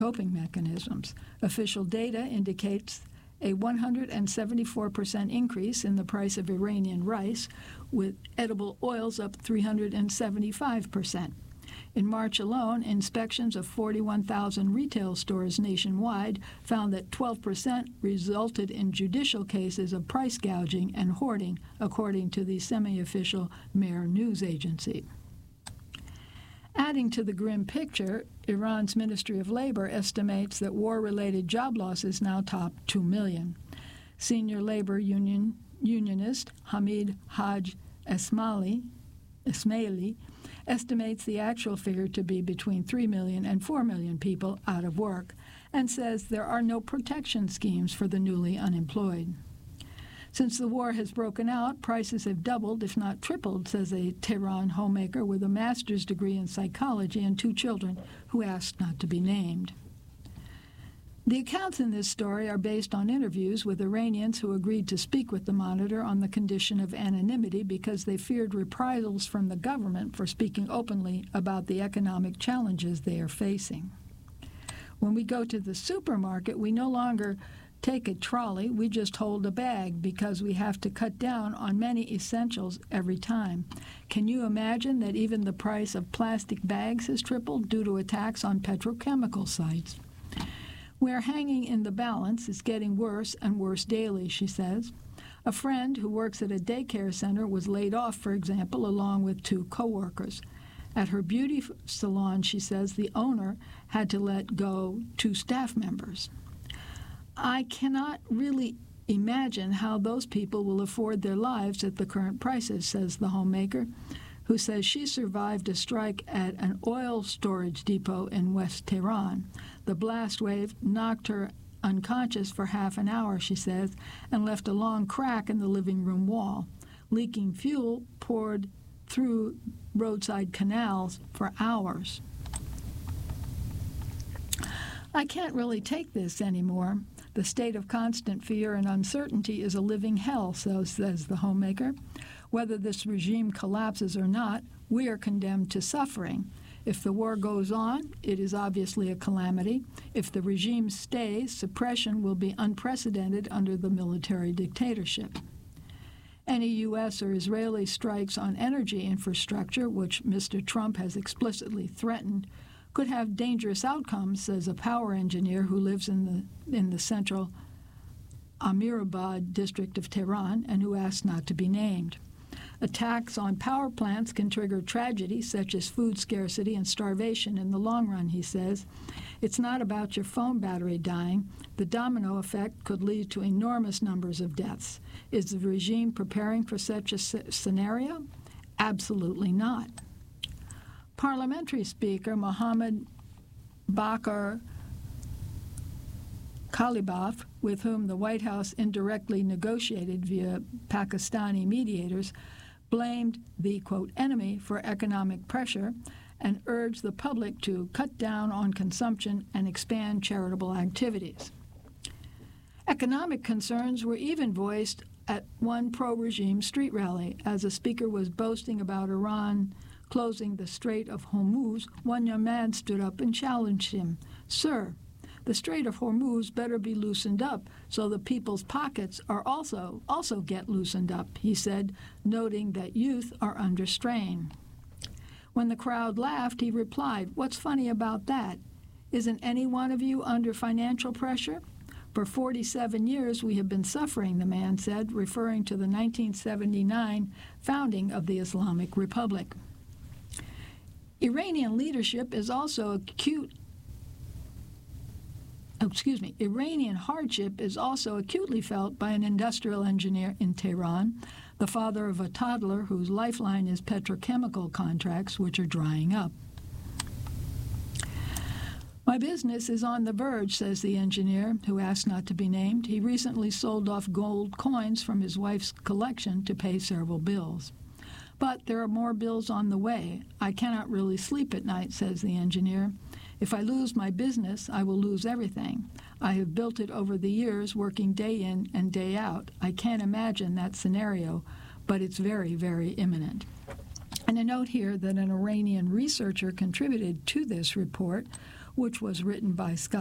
coping mechanisms. Official data indicates a 174% increase in the price of Iranian rice, with edible oils up 375%. In March alone, inspections of 41,000 retail stores nationwide found that 12% resulted in judicial cases of price gouging and hoarding, according to the semi-official Mehr news agency. Adding to the grim picture, Iran's Ministry of Labor estimates that war-related job losses now top 2 million. Senior labor unionist Hamid Haj Esmaili estimates the actual figure to be between 3 million and 4 million people out of work, and says there are no protection schemes for the newly unemployed. Since the war has broken out, prices have doubled, if not tripled, says a Tehran homemaker with a master's degree in psychology and 2 children who asked not to be named. The accounts in this story are based on interviews with Iranians who agreed to speak with the Monitor on the condition of anonymity because they feared reprisals from the government for speaking openly about the economic challenges they are facing. When we go to the supermarket, we no longer take a trolley, we just hold a bag because we have to cut down on many essentials every time. Can you imagine that even the price of plastic bags has tripled due to attacks on petrochemical sites? We're hanging in the balance. It's getting worse and worse daily, she says. A friend who works at a daycare center was laid off, for example, along with 2 co-workers. At her beauty salon, she says, the owner had to let go 2 staff members. I cannot really imagine how those people will afford their lives at the current prices, says the homemaker, who says she survived a strike at an oil storage depot in West Tehran. The blast wave knocked her unconscious for half an hour, she says, and left a long crack in the living room wall. Leaking fuel poured through roadside canals for hours. I can't really take this anymore. The state of constant fear and uncertainty is a living hell, so says the homemaker. Whether this regime collapses or not, we are condemned to suffering. If the war goes on, it is obviously a calamity. If the regime stays, suppression will be unprecedented under the military dictatorship. Any U.S. or Israeli strikes on energy infrastructure, which Mr. Trump has explicitly threatened, could have dangerous outcomes, says a power engineer who lives in the central Amirabad district of Tehran and who asked not to be named. Attacks on power plants can trigger tragedy such as food scarcity and starvation in the long run, he says. It's not about your phone battery dying. The domino effect could lead to enormous numbers of deaths. Is the regime preparing for such a scenario? Absolutely not. Parliamentary Speaker Mohammad Bakr Kalibaf, with whom the White House indirectly negotiated via Pakistani mediators, blamed the, quote, enemy for economic pressure and urged the public to cut down on consumption and expand charitable activities. Economic concerns were even voiced at one pro-regime street rally. As a speaker was boasting about Iran closing the Strait of Hormuz, one young man stood up and challenged him. Sir, the Strait of Hormuz better be loosened up so the people's pockets are also get loosened up, he said, noting that youth are under strain. When the crowd laughed, he replied, what's funny about that? Isn't any one of you under financial pressure? For 47 years we have been suffering, the man said, referring to the 1979 founding of the Islamic Republic. Iranian hardship is also acutely felt by an industrial engineer in Tehran, the father of a toddler whose lifeline is petrochemical contracts, which are drying up. My business is on the verge, says the engineer, who asked not to be named. He recently sold off gold coins from his wife's collection to pay several bills. But there are more bills on the way. I cannot really sleep at night, says the engineer. If I lose my business, I will lose everything. I have built it over the years, working day in and day out. I can't imagine that scenario, but it's very, very imminent. And a note here that an Iranian researcher contributed to this report which was written by Scott